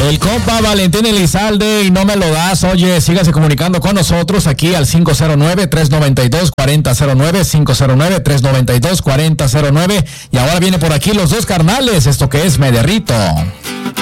El compa Valentín Elizalde y no me lo das. Oye, sígase comunicando con nosotros aquí al 509-392-4009, 509-392-4009. Y ahora viene por aquí los dos carnales, esto que es Me Derrito.